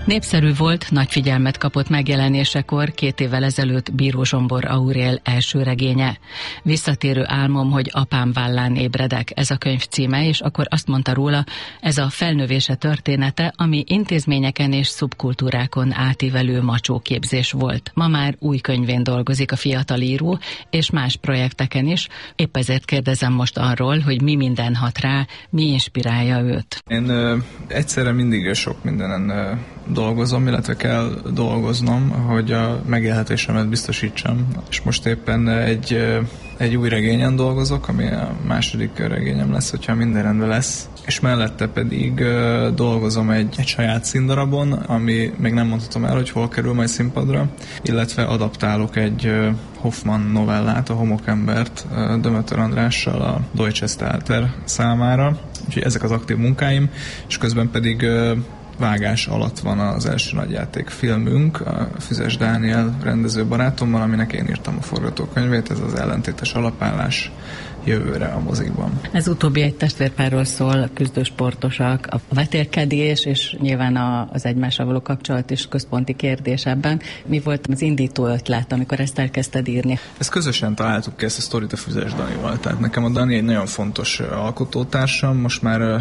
Népszerű volt, nagy figyelmet kapott megjelenésekor 2 évvel ezelőtt Bíró Zsombor Aurél első regénye. Visszatérő álmom, hogy apám vállán ébredek, ez a könyv címe, és akkor azt mondta róla, ez a felnövése története, ami intézményeken és szubkultúrákon átívelő macsóképzés volt. Ma már új könyvén dolgozik a fiatal író, és más projekteken is. Épp ezért kérdezem most arról, hogy mi minden hat rá, mi inspirálja őt. Én egyszerre mindig sok mindenen dolgozom, illetve kell dolgoznom, hogy a megélhetésemet biztosítsam. És most éppen egy új regényen dolgozok, ami a második regényem lesz, hogyha minden rendben lesz. És mellette pedig dolgozom egy saját színdarabon, ami még nem mondhatom el, hogy hol kerül majd színpadra, illetve adaptálok egy Hoffmann novellát, a Homokembert Dömötör Andrással a Deutsches Theater számára. Úgyhogy ezek az aktív munkáim, és közben pedig vágás alatt van az első nagyjáték filmünk, a Füzes Dániel rendező barátommal, aminek én írtam a forgatókönyvét, ez az ellentétes alapállás jövőre a mozikban. Ez utóbbi egy testvérpárról szól, küzdősportosak, a vetélkedés, és nyilván az egymással való kapcsolat is központi kérdés ebben. Mi volt az indító ötlet, amikor ezt elkezdted írni? Ezt közösen találtuk ki, ezt a sztorit a Füzes Danival. Tehát nekem a Dani egy nagyon fontos alkotótársam, most már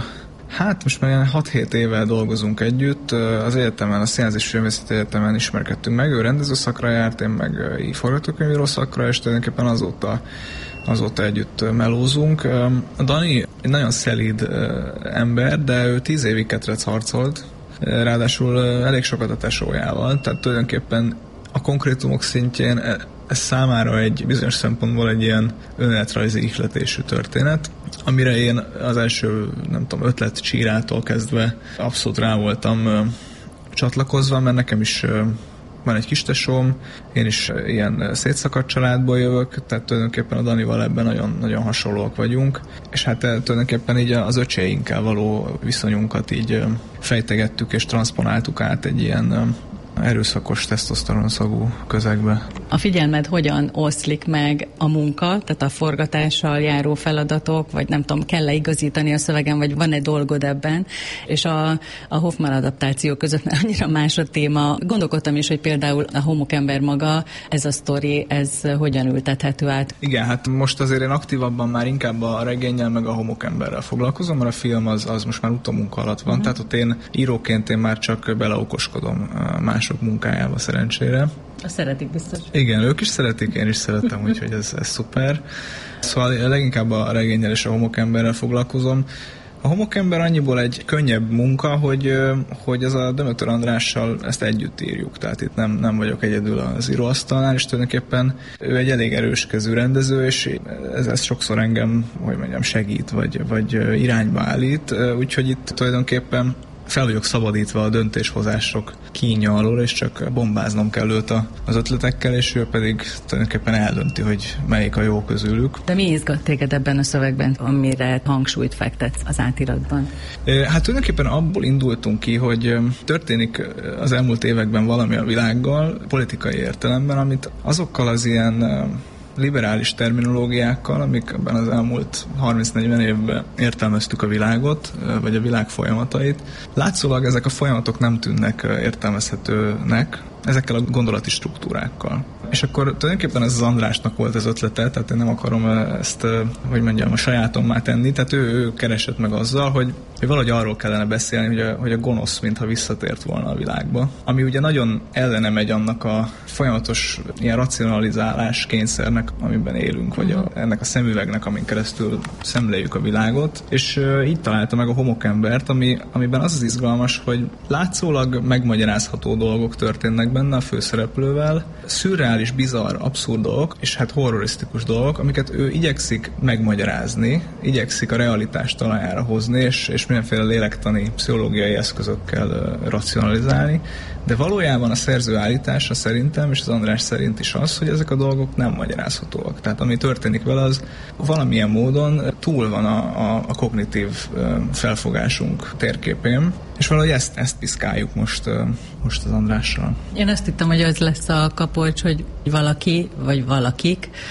6-7 éve dolgozunk együtt. Az egyetemen, a Színház és Filmészeti Egyetemen ismerkedtünk meg. Ő rendező szakra járt, én meg forgatókönyvíró szakra, és tulajdonképpen azóta együtt melózunk. A Dani egy nagyon szelíd ember, de ő 10 évig ketrec harcolt, ráadásul elég sokat a tesójával, tehát tulajdonképpen a konkrétumok szintjén ez számára egy bizonyos szempontból egy ilyen önéletrajzi ihletésű történet, amire én az első, ötlet csírától kezdve abszolút rá voltam csatlakozva, mert nekem is van egy kistesóm, én is ilyen szétszakadt családból jövök, tehát tulajdonképpen a Danival ebben nagyon, nagyon hasonlóak vagyunk, és hát tulajdonképpen így az öcséinkkel való viszonyunkat így fejtegettük és transponáltuk át egy ilyen erőszakos tesztoszteronszagú közegbe. A figyelmed hogyan oszlik meg a munka, tehát a forgatással járó feladatok, vagy nem tudom, kell-e igazítani a szövegen, vagy van-e dolgod ebben, és a Hoffmann adaptáció között annyira más a téma. Gondolkodtam is, hogy például a Homokember maga, ez a sztori, ez hogyan ültethető át? Igen, hát most azért én aktívabban már inkább a regénnyel meg a Homokemberrel foglalkozom, mert a film az most már utómunka alatt van, tehát ott én íróként már csak beleokoskodom mások munkájába szerencsére. Azt szeretik biztos. Igen, ők is szeretik, én is szeretem, úgyhogy ez szuper. Szóval leginkább a regénnyel és a Homokemberrel foglalkozom. A Homokember annyiból egy könnyebb munka, hogy az a Dömötör Andrással ezt együtt írjuk. Tehát itt nem vagyok egyedül az íróasztalnál, és tulajdonképpen ő egy elég erőskezű rendező, és ez sokszor engem, segít, vagy irányba állít. Úgyhogy itt tulajdonképpen fel vagyok szabadítva a döntéshozások kínja alól, és csak bombáznom kell őt az ötletekkel, és ő pedig tulajdonképpen eldönti, hogy melyik a jó közülük. De mi izgat téged ebben a szövegben, amire hangsúlyt fektetsz az átiratban? Hát tulajdonképpen abból indultunk ki, hogy történik az elmúlt években valami a világgal, politikai értelemben, amit azokkal az ilyen liberális terminológiákkal, amikben az elmúlt 30-40 évben értelmeztük a világot, vagy a világ folyamatait. Látszólag ezek a folyamatok nem tűnnek értelmezhetőnek, ezekkel a gondolati struktúrákkal. És akkor tulajdonképpen ez az Andrásnak volt az ötlete, tehát én nem akarom ezt, a sajátommá tenni, tehát ő keresett meg azzal, hogy valahogy arról kellene beszélni, hogy a gonosz mintha visszatért volna a világba. Ami ugye nagyon ellene megy annak a folyamatos ilyen racionalizálás kényszernek, amiben élünk, vagy ennek a szemüvegnek, amin keresztül szemléljük a világot. És így találta meg a Homokembert, amiben az izgalmas, hogy látszólag megmagyarázható dolgok történnek benne a főszereplővel, szürreális, bizarr, abszurd dolgok, és hát horrorisztikus dolgok, amiket ő igyekszik megmagyarázni, igyekszik a realitást talajára hozni, és mindenféle lélektani, pszichológiai eszközökkel racionalizálni, de valójában a szerző állítása szerintem, és az András szerint is az, hogy ezek a dolgok nem magyarázhatóak. Tehát ami történik vele, az valamilyen módon túl van a kognitív felfogásunk térképén, és valahogy ezt piszkáljuk most az Andrással. Én azt hittem, hogy az lesz a kapocs, hogy valaki, vagy valakik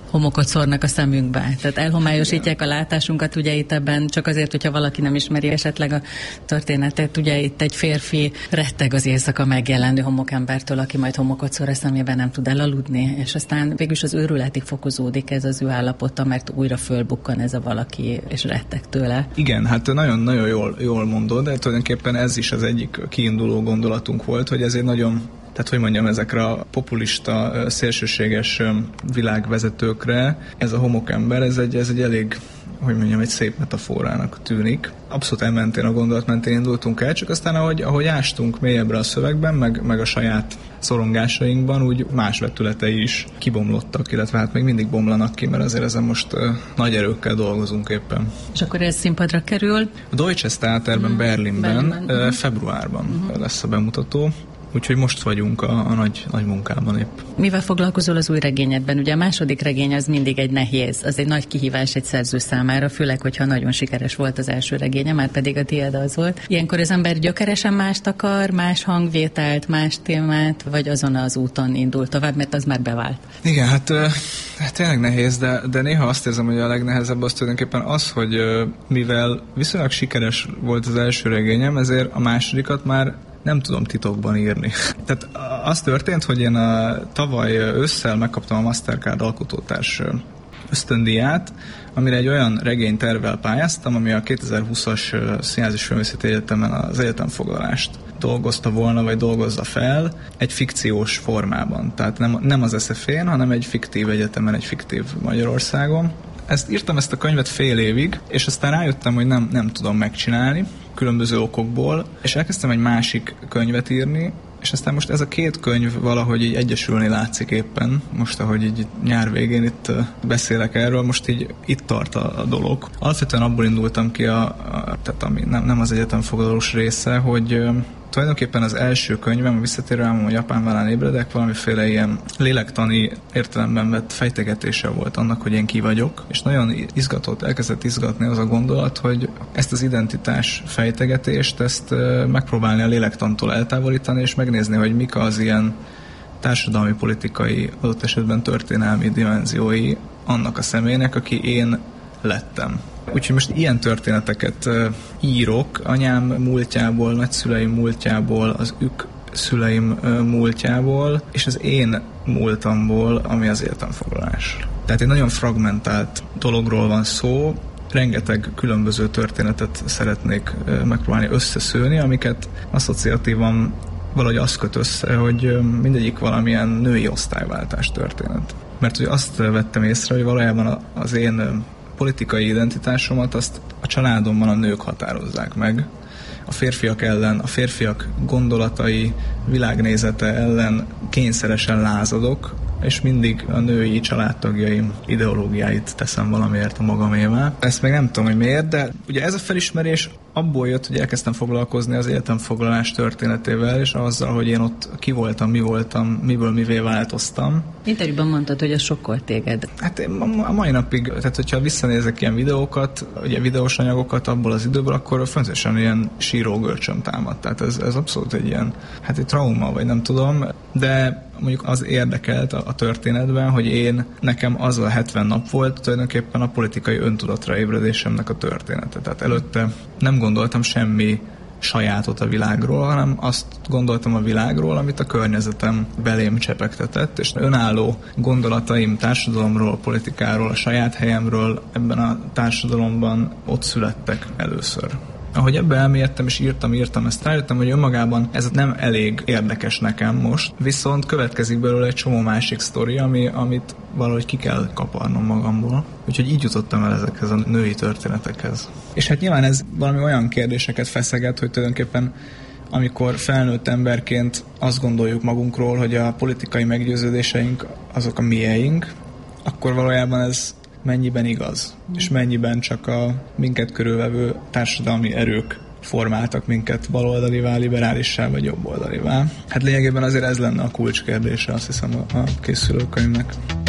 homokot szórnak a szemünkbe. Tehát elhomályosítják a látásunkat, ugye itt ebben csak azért, hogyha valaki nem ismeri esetleg a történetet, ugye itt egy férfi retteg az éjszaka megjelenő homokembertől, aki majd homokot szór a szemében, nem tud elaludni, és aztán végülis az őrületig fokozódik ez az ő állapota, mert újra fölbukkan ez a valaki, és retteg tőle. Igen, hát nagyon jól mondod, de tulajdonképpen ez is az egyik kiinduló gondolatunk volt, hogy ez egy nagyon, tehát hogy mondjam, ezekre a populista, szélsőséges világvezetőkre ez a homokember, ez egy elég, hogy mondjam, egy szép metaforának tűnik. Abszolút elmentén, a gondolat mentén indultunk el, csak aztán ahogy ástunk mélyebbre a szövegben, meg a saját szorongásainkban, úgy más vetületei is kibomlottak, illetve hát még mindig bomlanak ki, mert azért ezen most nagy erőkkel dolgozunk éppen. És akkor ez színpadra kerül? A Deutsches Theaterben, Berlinben. Februárban lesz a bemutató. Úgyhogy most vagyunk a nagy munkában épp. Mivel foglalkozol az új regényedben? Ugye a második regény az mindig egy nehéz, az egy nagy kihívás egy szerző számára, főleg, hogyha nagyon sikeres volt az első regénye, már pedig a tiéd az volt. Ilyenkor az ember gyökeresen mást akar, más hangvételt, más témát, vagy azon az úton indul tovább, mert az már bevált. Igen, hát tényleg nehéz, de néha azt érzem, hogy a legnehezebb az tulajdonképpen az, hogy mivel viszonylag sikeres volt az első regényem, ezért a másodikat már nem tudom titokban írni. Tehát az történt, hogy én tavaly ősszel megkaptam a Mastercard alkotótárs ösztöndíját, amire egy olyan regénytervvel pályáztam, ami a 2020-as Színház és Filmvészeti Egyetemen az egyetemfoglalást dolgozta volna, vagy dolgozza fel egy fikciós formában. Tehát nem az SZF-én, hanem egy fiktív egyetemen, egy fiktív Magyarországon. Írtam ezt a könyvet fél évig, és aztán rájöttem, hogy nem tudom megcsinálni, különböző okokból, és elkezdtem egy másik könyvet írni, és aztán most ez a két könyv valahogy így egyesülni látszik éppen, most ahogy így nyár végén itt beszélek erről, most így itt tart a dolog. Alapvetően abból indultam ki, tehát ami nem az egyetemfoglalós része, hogy tulajdonképpen az első könyvem, a Visszatérő álmom, hogy apám vállán ébredek, valamiféle ilyen lélektani értelemben vett fejtegetése volt annak, hogy én ki vagyok, és nagyon elkezdett izgatni az a gondolat, hogy ezt az identitás fejtegetést, ezt megpróbálni a lélektantól eltávolítani, és megnézni, hogy mik az ilyen társadalmi, politikai, adott esetben történelmi dimenziói annak a személynek, aki én lettem. Úgyhogy most ilyen történeteket írok anyám múltjából, nagyszüleim múltjából, az szüleim múltjából, és az én múltamból, ami az életemfoglalás. Tehát egy nagyon fragmentált dologról van szó, rengeteg különböző történetet szeretnék megpróbálni összeszőni, amiket asszociatívan valahogy azt köt össze, hogy mindegyik valamilyen női osztályváltás történet. Mert hogy azt vettem észre, hogy valójában az én politikai identitásomat azt a családomban a nők határozzák meg. A férfiak ellen, a férfiak gondolatai, világnézete ellen kényszeresen lázadok, és mindig a női családtagjaim ideológiáit teszem valamiért a magamévá. Ezt még nem tudom, hogy miért, de ugye ez a felismerés abból jött, hogy elkezdtem foglalkozni az életemfoglalás történetével, és azzal, hogy én ott ki voltam, mi voltam, miből mivé változtam. Interjúban mondtad, hogy ez sokkolt téged. Hát én a mai napig, tehát hogyha visszanézek ilyen videókat, ugye videós anyagokat abból az időből, akkor fontosan ilyen sírógörcsöm támadt. Tehát ez abszolút egy ilyen, hát egy trauma, vagy nem tudom, de mondjuk az érdekelt a történetben, hogy nekem az a 70 nap volt tulajdonképpen a politikai öntudatra ébredésemnek a története. Tehát előtte nem gondoltam semmi sajátot a világról, hanem azt gondoltam a világról, amit a környezetem belém csepegtetett, és önálló gondolataim társadalomról, politikáról, a saját helyemről ebben a társadalomban ott születtek először. Ahogy ebbe elmélyedtem és írtam, ezt rájöttem, hogy önmagában ez nem elég érdekes nekem most, viszont következik belőle egy csomó másik sztori, amit valahogy ki kell kaparnom magamból. Úgyhogy így jutottam el ezekhez a női történetekhez. És hát nyilván ez valami olyan kérdéseket feszeget, hogy tulajdonképpen amikor felnőtt emberként azt gondoljuk magunkról, hogy a politikai meggyőződéseink azok a mieink, akkor valójában ez mennyiben igaz, és mennyiben csak a minket körülvevő társadalmi erők formáltak minket baloldalivá, liberálissá vagy jobboldalivá. Hát lényegében azért ez lenne a kulcskérdése, azt hiszem, a készülőkönyvnek.